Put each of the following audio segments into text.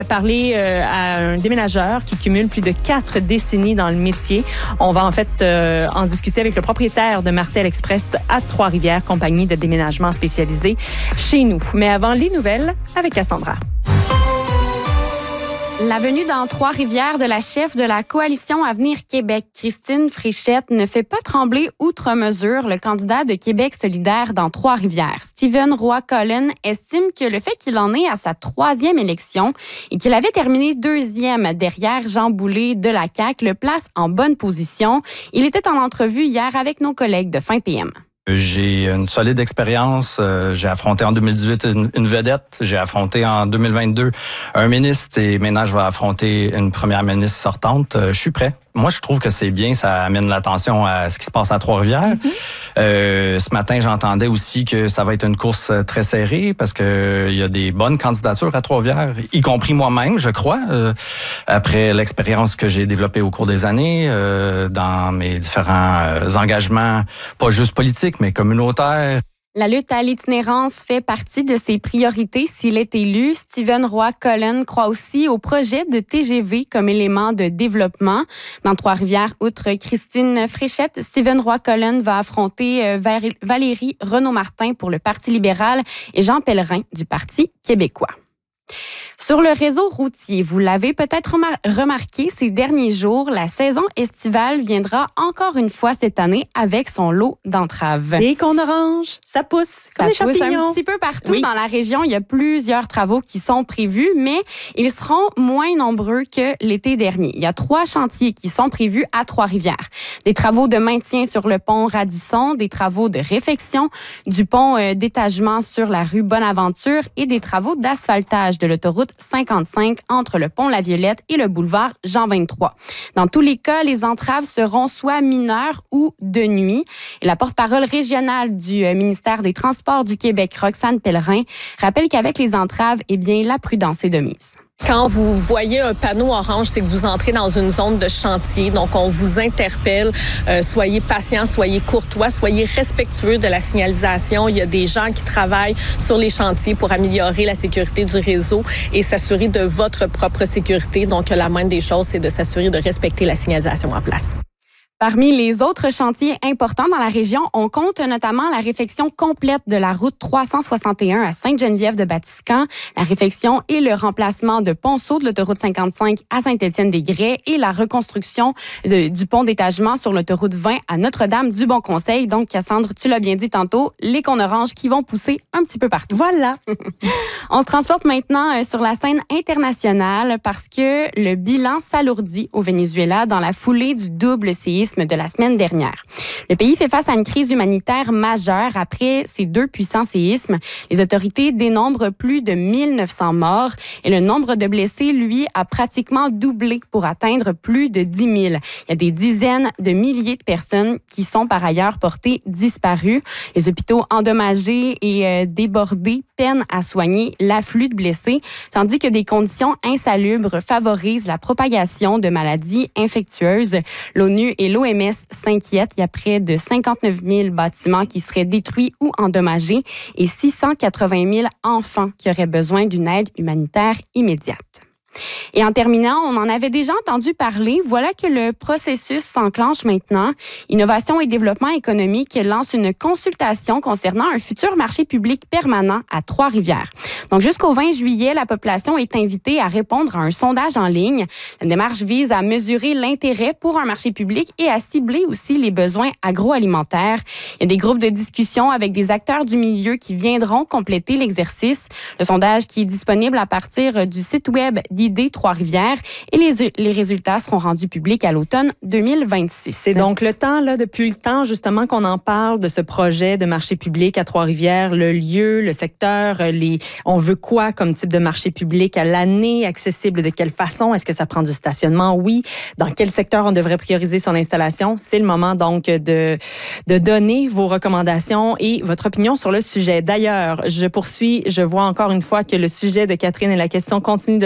Parler à un déménageur qui cumule plus de 4 décennies dans le métier. On va en fait en discuter avec le propriétaire de Martel Express à Trois-Rivières, compagnie de déménagement spécialisée chez nous. Mais avant les nouvelles, avec Cassandra. La venue dans Trois-Rivières de la chef de la coalition Avenir Québec, Christine Fréchette, ne fait pas trembler outre mesure le candidat de Québec solidaire dans Trois-Rivières. Stephen Roy-Collin estime que le fait qu'il en est à sa 3e élection et qu'il avait terminé 2e derrière Jean Boulet de la CAQ le place en bonne position. Il était en entrevue hier avec nos collègues de Fin PM. J'ai une solide expérience. J'ai affronté en 2018 une vedette. J'ai affronté en 2022 un ministre et maintenant je vais affronter une première ministre sortante. Je suis prêt. Moi, je trouve que c'est bien, ça amène l'attention à ce qui se passe à Trois-Rivières. Ce matin, j'entendais aussi que ça va être une course très serrée parce que il y a des bonnes candidatures à Trois-Rivières, y compris moi-même, je crois, après l'expérience que j'ai développée au cours des années dans mes différents engagements, pas juste politiques, mais communautaires. La lutte à l'itinérance fait partie de ses priorités s'il est élu. Stephen Roy-Collin croit aussi au projet de TGV comme élément de développement. Dans Trois-Rivières, outre Christine Fréchette, Stephen Roy-Collin va affronter Valérie Renaud-Martin pour le Parti libéral et Jean Pellerin du Parti québécois. Sur le réseau routier, vous l'avez peut-être remarqué ces derniers jours, la saison estivale viendra encore une fois cette année avec son lot d'entraves. Dès qu'on orange, ça pousse comme des champignons. Ça pousse un petit peu partout dans la région. Il y a plusieurs travaux qui sont prévus, mais ils seront moins nombreux que l'été dernier. Il y a 3 chantiers qui sont prévus à Trois-Rivières. Des travaux de maintien sur le pont Radisson, des travaux de réfection du pont d'étagement sur la rue Bonaventure et des travaux d'asphaltage de l'autoroute 55 entre le pont La Violette et le boulevard Jean-23. Dans tous les cas, les entraves seront soit mineures ou de nuit. Et la porte-parole régionale du ministère des Transports du Québec, Roxane Pellerin, rappelle qu'avec les entraves, la prudence est de mise. Quand vous voyez un panneau orange, c'est que vous entrez dans une zone de chantier. Donc, on vous interpelle. Soyez patient, soyez courtois, soyez respectueux de la signalisation. Il y a des gens qui travaillent sur les chantiers pour améliorer la sécurité du réseau et s'assurer de votre propre sécurité. Donc, la moindre des choses, c'est de s'assurer de respecter la signalisation en place. Parmi les autres chantiers importants dans la région, on compte notamment la réfection complète de la route 361 à Sainte-Geneviève-de-Batiscan, la réfection et le remplacement de ponceau de l'autoroute 55 à Saint-Étienne-des-Grès et la reconstruction du pont d'étagement sur l'autoroute 20 à Notre-Dame-du-Bon-Conseil. Donc, Cassandre, tu l'as bien dit tantôt, les cônes oranges qui vont pousser un petit peu partout. Voilà! On se transporte maintenant sur la scène internationale parce que le bilan s'alourdit au Venezuela dans la foulée du double séisme de la semaine dernière. Le pays fait face à une crise humanitaire majeure après ces 2 puissants séismes. Les autorités dénombrent plus de 1900 morts et le nombre de blessés, lui, a pratiquement doublé pour atteindre plus de 10 000. Il y a des dizaines de milliers de personnes qui sont par ailleurs portées disparues. Les hôpitaux endommagés et débordés peinent à soigner l'afflux de blessés, tandis que des conditions insalubres favorisent la propagation de maladies infectieuses. L'ONU et l'OMS s'inquiètent. Il y a près de 59 000 bâtiments qui seraient détruits ou endommagés et 680 000 enfants qui auraient besoin d'une aide humanitaire immédiate. Et en terminant, on en avait déjà entendu parler. Voilà que le processus s'enclenche maintenant. Innovation et développement économique lance une consultation concernant un futur marché public permanent à Trois-Rivières. Donc, jusqu'au 20 juillet, la population est invitée à répondre à un sondage en ligne. La démarche vise à mesurer l'intérêt pour un marché public et à cibler aussi les besoins agroalimentaires. Il y a des groupes de discussion avec des acteurs du milieu qui viendront compléter l'exercice. Le sondage qui est disponible à partir du site web d'Idées Trois-Rivières et les résultats seront rendus publics à l'automne 2026. C'est donc le temps, là, depuis le temps, justement, qu'on en parle de ce projet de marché public à Trois-Rivières, le lieu, le secteur, on veut quoi comme type de marché public à l'année, accessible de quelle façon? Est-ce que ça prend du stationnement? Oui. Dans quel secteur on devrait prioriser son installation? C'est le moment, donc, de donner vos recommandations et votre opinion sur le sujet. D'ailleurs, je poursuis, je vois encore une fois que le sujet de Catherine et la question continue de faire réagir.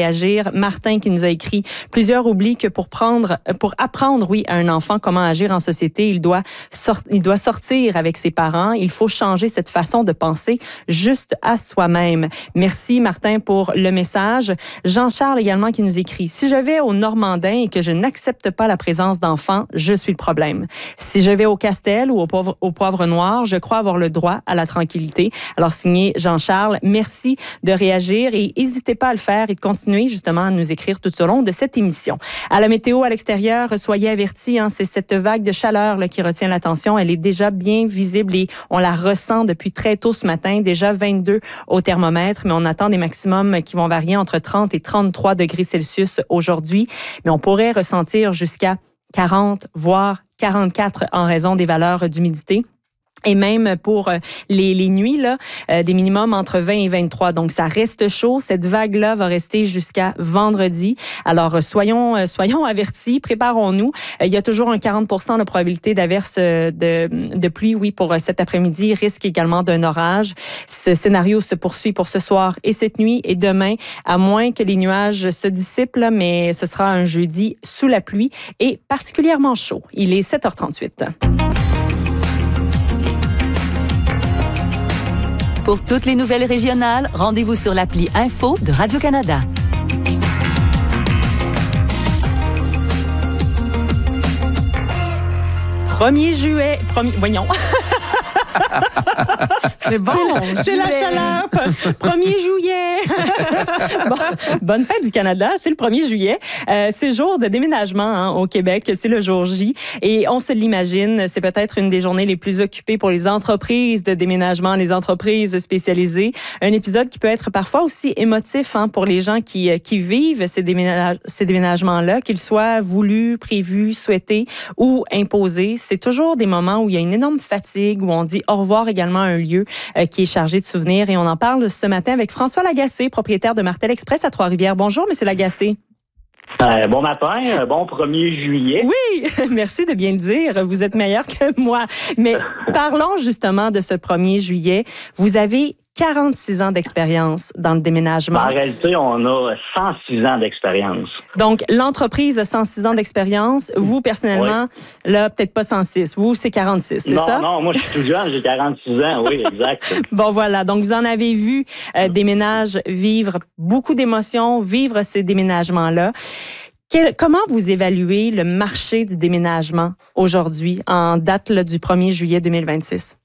réagir. Martin qui nous a écrit « Plusieurs oublient que pour apprendre, à un enfant comment agir en société, il doit sortir avec ses parents. Il faut changer cette façon de penser juste à soi-même. » Merci Martin pour le message. Jean-Charles également qui nous écrit « Si je vais au Normandin et que je n'accepte pas la présence d'enfants, je suis le problème. Si je vais au Castel ou au Poivre Noir, je crois avoir le droit à la tranquillité. » Alors signé Jean-Charles, merci de réagir et n'hésitez pas à le faire et de continuer justement à nous écrire tout au long de cette émission. À la météo à l'extérieur, soyez avertis, c'est cette vague de chaleur là, qui retient l'attention. Elle est déjà bien visible et on la ressent depuis très tôt ce matin, déjà 22 au thermomètre, mais on attend des maximums qui vont varier entre 30 et 33 degrés Celsius aujourd'hui. Mais on pourrait ressentir jusqu'à 40, voire 44 en raison des valeurs d'humidité. Et même pour les nuits, là, des minimums entre 20 et 23. Donc, ça reste chaud. Cette vague-là va rester jusqu'à vendredi. Alors, soyons avertis, préparons-nous. Il y a toujours un 40% de probabilité d'averse de pluie, oui, pour cet après-midi. Risque également d'un orage. Ce scénario se poursuit pour ce soir et cette nuit et demain, à moins que les nuages se dissipent, là, mais ce sera un jeudi sous la pluie et particulièrement chaud. Il est 7h38. Pour toutes les nouvelles régionales, rendez-vous sur l'appli Info de Radio-Canada. Voyons. C'est bon. C'est la chaleur. 1er juillet. Bon, bonne fête du Canada. C'est le 1er juillet. C'est jour de déménagement au Québec. C'est le jour J. Et on se l'imagine, c'est peut-être une des journées les plus occupées pour les entreprises de déménagement, les entreprises spécialisées. Un épisode qui peut être parfois aussi émotif pour les gens qui vivent ces déménagements-là, qu'ils soient voulus, prévus, souhaités ou imposés. C'est toujours des moments où il y a une énorme fatigue, où on dit au revoir également à un lieu qui est chargé de souvenirs. Et on en parle ce matin avec François Lagacé, propriétaire de Martel Express à Trois-Rivières. Bonjour, Monsieur Lagacé. Bon matin, bon 1er juillet. Oui, merci de bien le dire. Vous êtes meilleur que moi. Mais parlons justement de ce 1er juillet. Vous avez 46 ans d'expérience dans le déménagement. En réalité, on a 106 ans d'expérience. Donc, l'entreprise a 106 ans d'expérience. Vous, personnellement, là, peut-être pas 106. Vous, c'est 46, c'est ça? Non, moi, je suis tout jeune, j'ai 46 ans, oui, exact. Bon, voilà. Donc, vous en avez vu des ménages vivre beaucoup d'émotions, vivre ces déménagements-là. Comment vous évaluez le marché du déménagement aujourd'hui, en date là, du 1er juillet 2026?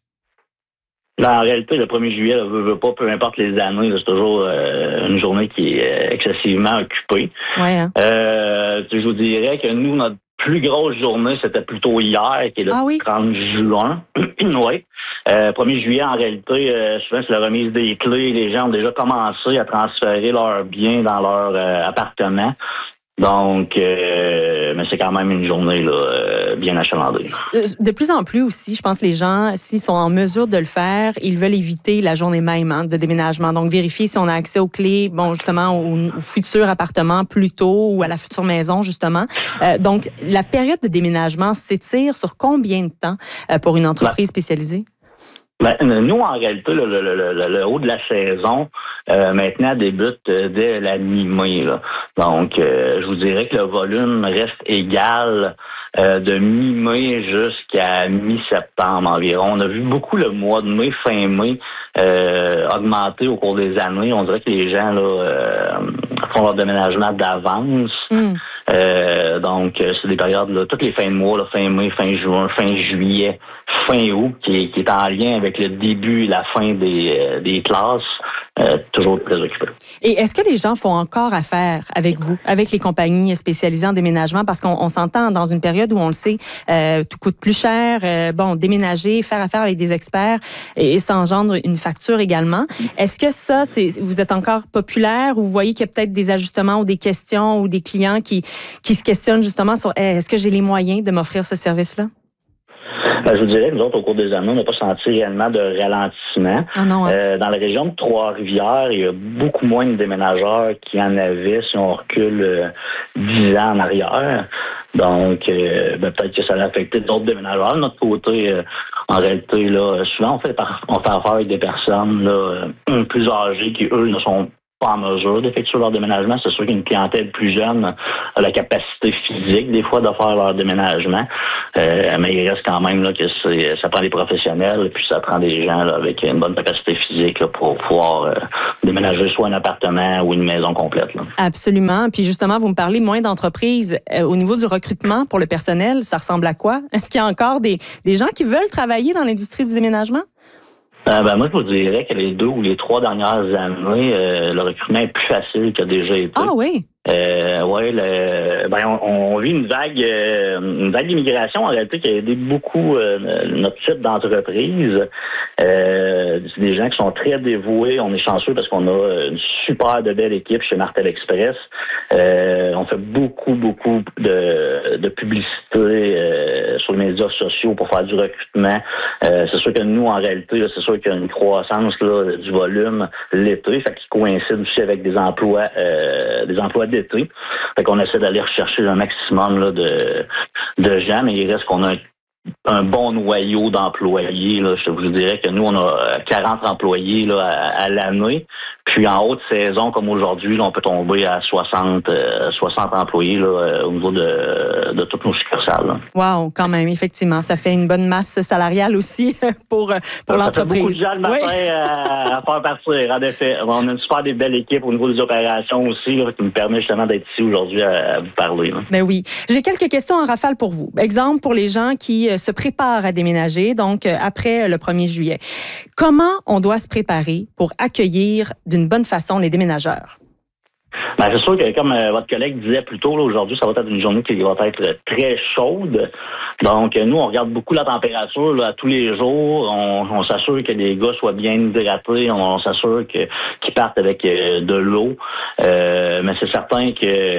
En réalité, le 1er juillet, peu importe les années, là, c'est toujours une journée qui est excessivement occupée. Ouais, hein? Je vous dirais que nous, notre plus grosse journée, c'était plutôt hier, qui est le 30 juin. Oui. 1er juillet, en réalité, souvent, c'est la remise des clés. Les gens ont déjà commencé à transférer leurs biens dans leur appartement. Donc, mais c'est quand même une journée là, bien achalandée. De plus en plus aussi, je pense que les gens, s'ils sont en mesure de le faire, ils veulent éviter la journée même de déménagement. Donc, vérifier si on a accès aux clés, bon, justement, au futur appartement plus tôt ou à la future maison, justement. Donc, la période de déménagement s'étire sur combien de temps pour une entreprise spécialisée? Nous, en réalité, le haut de la saison, maintenant, débute dès la mi-mai. Là. Donc, je vous dirais que le volume reste égal de mi-mai jusqu'à mi-septembre environ. On a vu beaucoup le mois de mai, fin mai, augmenter au cours des années. On dirait que les gens là, font leur déménagement d'avance. Donc, c'est des périodes, là, toutes les fins de mois, là, fin mai, fin juin, fin juillet, fin août, qui est en lien avec le début et la fin des classes, toujours très occupé. Et est-ce que les gens font encore affaire avec vous, avec les compagnies spécialisées en déménagement? Parce qu'on s'entend dans une période où on le sait, tout coûte plus cher. Déménager, faire affaire avec des experts et ça engendre une facture également. Est-ce que ça, vous êtes encore populaire ou vous voyez qu'il y a peut-être des ajustements ou des questions ou des clients qui se questionnent justement sur est-ce que j'ai les moyens de m'offrir ce service-là? Je vous dirais que nous autres, au cours des années, on n'a pas senti réellement de ralentissement. Ah non, hein? Dans la région de Trois-Rivières, il y a beaucoup moins de déménageurs qu'il y en avait si on recule 10 ans en arrière. Donc, peut-être que ça a affecté d'autres déménageurs. De notre côté, en réalité, là, souvent, on fait affaire avec des personnes là, plus âgées qui, eux, ne sont pas en mesure d'effectuer leur déménagement. C'est sûr qu'une clientèle plus jeune a la capacité physique, des fois, de faire leur déménagement. Mais il reste quand même là que ça prend des professionnels, puis ça prend des gens là, avec une bonne capacité physique là, pour pouvoir déménager soit un appartement ou une maison complète. Là. Absolument. Puis justement, vous me parlez moins d'entreprises. Au niveau du recrutement pour le personnel, ça ressemble à quoi? Est-ce qu'il y a encore des gens qui veulent travailler dans l'industrie du déménagement? Moi, je vous dirais que les 2 ou les 3 dernières années, le recrutement est plus facile qu'il a déjà été. Ah oui? On vit une vague d'immigration en réalité qui a aidé beaucoup notre type d'entreprise. C'est des gens qui sont très dévoués. On est chanceux parce qu'on a une super de belle équipe chez Martel Express. On fait beaucoup de publicité sur les médias sociaux pour faire du recrutement. C'est sûr que nous, en réalité, là, c'est sûr qu'il y a une croissance là, du volume l'été, fait qu'il coïncide aussi avec des emplois d'été. Fait qu'on essaie d'aller rechercher un maximum là, de gens, mais il reste qu'on a un bon noyau d'employés. Là. Je vous dirais que nous, on a 40 employés là, à l'année. Puis en haute saison, comme aujourd'hui, là, on peut tomber à 60 employés là, au niveau de toutes nos succursales. Là. Wow, quand même, effectivement. Ça fait une bonne masse salariale aussi pour l'entreprise. Ça fait beaucoup de gens le matin à faire partir, en effet. On a une super belle équipe au niveau des opérations aussi là, qui nous permet justement d'être ici aujourd'hui à vous parler. Là. Ben oui. J'ai quelques questions en rafale pour vous. Exemple, pour les gens qui se préparent à déménager, donc après le 1er juillet. Comment on doit se préparer pour accueillir d'une bonne façon les déménageurs? C'est sûr que, comme votre collègue disait plus tôt, là, aujourd'hui, ça va être une journée qui va être très chaude. Donc, nous, on regarde beaucoup la température là, tous les jours. On s'assure que les gars soient bien hydratés. On s'assure qu'ils partent avec de l'eau. Mais c'est certain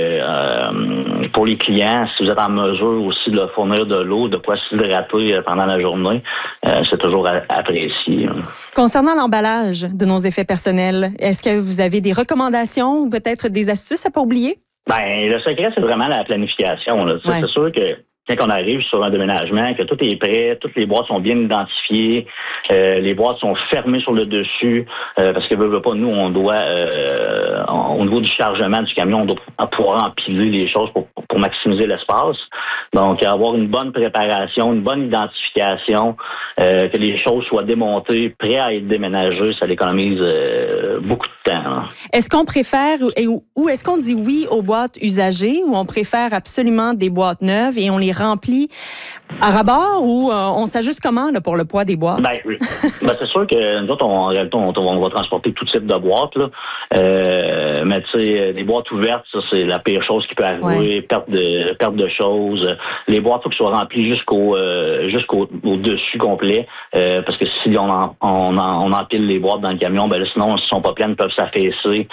que pour les clients, si vous êtes en mesure aussi de leur fournir de l'eau, de quoi s'hydrater pendant la journée, c'est toujours apprécié. Concernant l'emballage de nos effets personnels, est-ce que vous avez des recommandations ou peut-être des astuces à pas oublier? Le secret, c'est vraiment la planification. Là. Ouais. C'est sûr que quand on arrive sur un déménagement, que tout est prêt, toutes les boîtes sont bien identifiées, les boîtes sont fermées sur le dessus, parce que veut pas, nous, on doit, au niveau du chargement du camion, on doit pouvoir empiler les choses pour maximiser l'espace. Donc, avoir une bonne préparation, une bonne identification, que les choses soient démontées, prêtes à être déménagées, ça économise beaucoup de temps. Hein. Est-ce qu'on préfère, ou est-ce qu'on dit oui aux boîtes usagées, ou on préfère absolument des boîtes neuves et on les remplit à ras-bord, ou on s'ajuste comment là, pour le poids des boîtes? Oui. C'est sûr que nous autres, en réalité, on va transporter tout type de boîtes. Là. Mais tu sais, des boîtes ouvertes, ça, c'est la pire chose qui peut arriver. Ouais. Perte de choses. Les boîtes, il faut qu'elles soient remplies jusqu'au dessus complet. Parce que si on empile les boîtes dans le camion, là, sinon, si elles sont pas pleines, elles peuvent s'affaisser.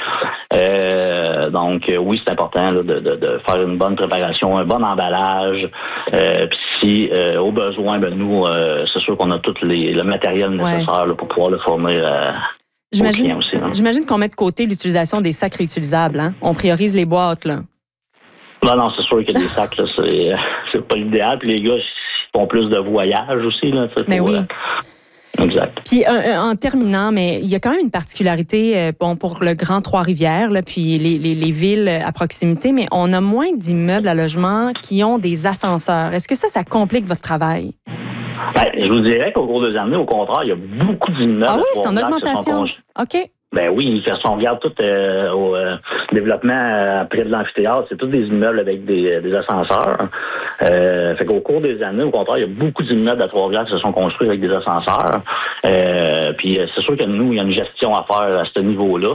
Donc, oui, c'est important là, de faire une bonne préparation, un bon emballage. Puis si, au besoin, nous, c'est sûr qu'on a tout le matériel nécessaire là, pour pouvoir le fournir aux clients aussi. Hein. J'imagine qu'on met de côté l'utilisation des sacs réutilisables. Hein? On priorise les boîtes. Là. Non, c'est sûr que les sacs, là, c'est pas l'idéal. Puis les gars, ils font plus de voyages aussi. Là, mais oui. Exact. Puis en terminant, mais il y a quand même une particularité pour le Grand Trois-Rivières, là, puis les villes à proximité, mais on a moins d'immeubles à logement qui ont des ascenseurs. Est-ce que ça complique votre travail? Je vous dirais qu'au cours des années, au contraire, il y a beaucoup d'immeubles. Ah oui, c'est en augmentation. OK. Oui, on regarde tout au développement près de l'amphithéâtre, c'est tous des immeubles avec des ascenseurs. Fait qu'au cours des années, au contraire, il y a beaucoup d'immeubles à Trois-Rivières qui se sont construits avec des ascenseurs. Puis c'est sûr que nous, il y a une gestion à faire à ce niveau-là.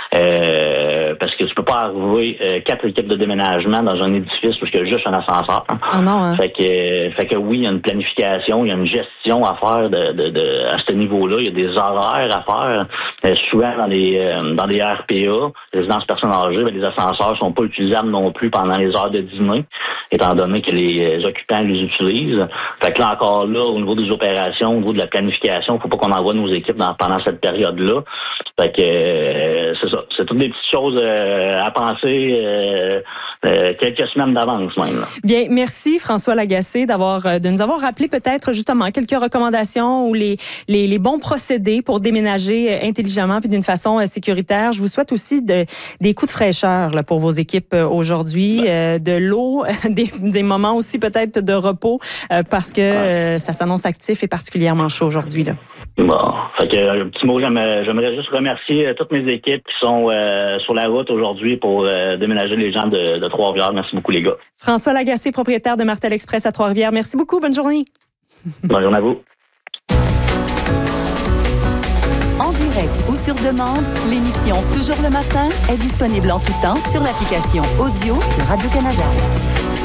Parce que tu peux pas arriver 4 équipes de déménagement dans un édifice où il y a juste un ascenseur. Ah non, hein? Fait que oui, il y a une planification, il y a une gestion à faire à ce niveau-là. Il y a des horaires à faire. Souvent dans les RPA, résidences personnes âgées, les ascenseurs sont pas utilisables non plus pendant les heures de dîner, étant donné que les occupants les utilisent. Fait que là encore là, au niveau des opérations, au niveau de la planification, il faut pas qu'on envoie nos équipes pendant cette période-là. Fait que c'est ça. C'est toutes des petites choses à penser quelques semaines d'avance même. Là. Bien, merci François Lagacé de nous avoir rappelé peut-être justement quelques recommandations ou les bons procédés pour déménager intelligemment puis d'une façon sécuritaire. Je vous souhaite aussi des coups de fraîcheur là, pour vos équipes aujourd'hui, de l'eau, des moments aussi peut-être de repos parce que ça s'annonce actif et particulièrement chaud aujourd'hui. Là. Bon, fait que un petit mot, j'aimerais juste remercier toutes mes équipes qui sont sur la route aujourd'hui pour déménager les gens de Trois-Rivières. Merci beaucoup les gars. François Lagacé, propriétaire de Martel Express à Trois-Rivières. Merci beaucoup, bonne journée. Bonne journée à vous. En direct ou sur demande, l'émission Toujours le matin est disponible en tout temps sur l'application audio de Radio-Canada.